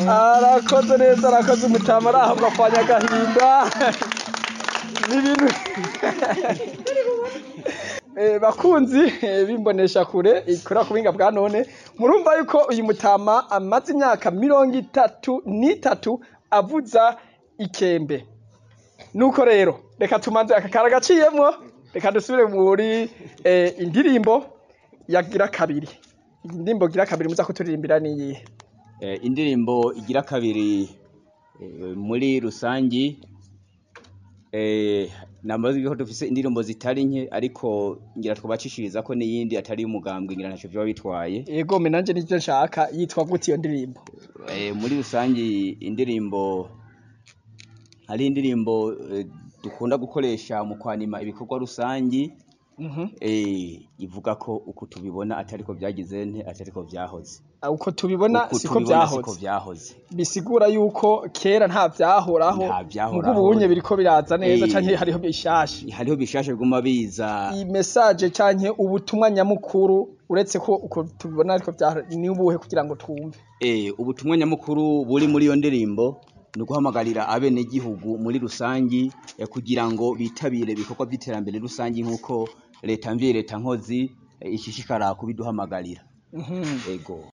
Arakoze neza, arakoze Mutama araho gafanya agahinda n'ibintu bakunzi bimbonesha kure ikora kubinga bwa none murumva yuko uyu Mutama amaze imyaka 33 avuza ikembe. Nuko rero reka tumanze akakara gaciyemwo, reka dusubire muri indirimbo yagira kabiri. Indirimbo gira kabiri muza kuturirimbira niyihe? Indirimbo igira kabiri muri rusangi namaze ko dufise indirimbo zitari nke ariko ngira twabacishiriza ko n'iyindi atari umugambwe ngira ntaco byo bitwaye. Yego me nanje nivyo nshaka yitwa gute iyo ndirimbo? Muri rusangi indirimbo hari indirimbo dukunda gukoresha mu kwanima ibikorwa rusangi ivuga ko uko tubibona atariko byagize nte atariko vyahoze. Uko tubibona siko vyahoze. Bisigura yuko kera nta vyahoraho mugo ubunye biriko biraza neza canke hariho bishasha. Hariho bishasha biguma biza. I message canke ubutumwa nyamukuru uretse ko uko tubibona ariko ni ubuhe kugira ngo twumve. Ubutumwa nyamukuru buri muri iyo ndirimbo no guhamagarira abene gihugu muri rusangi kugira ngo bitabire ibikorwa by'iterambere rusangi nkuko leta mvye leta nkozi ishishikara kubiduhamagarira. Ego.